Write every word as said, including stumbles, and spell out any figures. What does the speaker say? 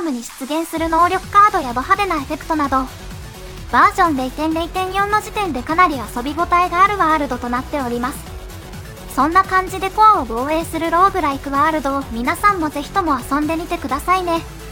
ムに出現する能力カードやド派手なエフェクトなど、バージョン ゼロてんゼロてんよん の時点でかなり遊び応えがあるワールドとなっております。そんな感じでコアを防衛するローグライクワールドを皆さんもぜひとも遊んでみてくださいね。